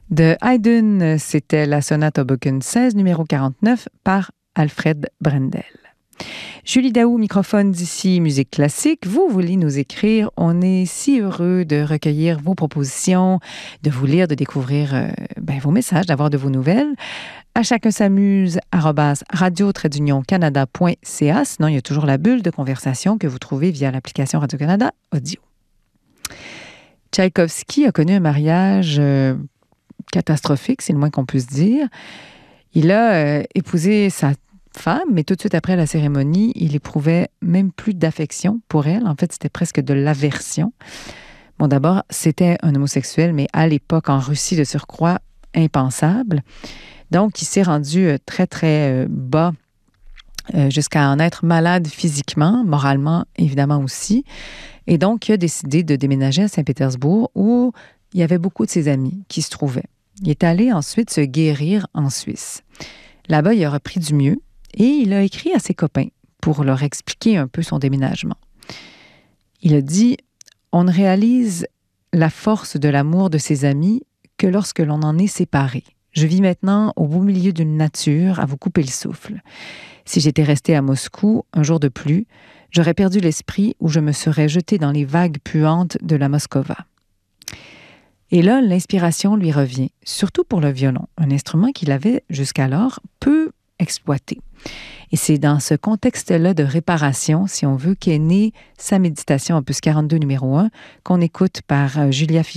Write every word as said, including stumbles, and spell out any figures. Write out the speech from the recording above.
De Haydn, c'était la sonate Hoboken seize, numéro quarante-neuf, par Alfred Brendel. Julie Daou, microphone d'ici Musique Classique. Vous voulez nous écrire. On est si heureux de recueillir vos propositions, de vous lire, de découvrir euh, ben, vos messages, d'avoir de vos nouvelles. À chacun s'amuse, arobase radio-canada.ca. Sinon, il y a toujours la bulle de conversation que vous trouvez via l'application Radio-Canada Audio. Tchaïkovski a connu un mariage euh, catastrophique, c'est le moins qu'on puisse dire. Il a euh, épousé sa femme, mais tout de suite après la cérémonie, il éprouvait même plus d'affection pour elle. En fait, c'était presque de l'aversion. Bon, d'abord, c'était un homosexuel, mais à l'époque, en Russie, de surcroît, impensable. Donc, il s'est rendu très, très bas euh, jusqu'à en être malade physiquement, moralement, évidemment aussi. Et donc, il a décidé de déménager à Saint-Pétersbourg où il y avait beaucoup de ses amis qui se trouvaient. Il est allé ensuite se guérir en Suisse. Là-bas, il a repris du mieux. Et il a écrit à ses copains pour leur expliquer un peu son déménagement. Il a dit « On ne réalise la force de l'amour de ses amis que lorsque l'on en est séparé. Je vis maintenant au beau milieu d'une nature à vous couper le souffle. Si j'étais resté à Moscou un jour de plus, j'aurais perdu l'esprit ou je me serais jeté dans les vagues puantes de la Moskova. » Et là, l'inspiration lui revient, surtout pour le violon, un instrument qu'il avait jusqu'alors peu exploité. Et c'est dans ce contexte-là de réparation, si on veut, qu'est née sa méditation opus quarante-deux numéro un, qu'on écoute par Julia Fischer.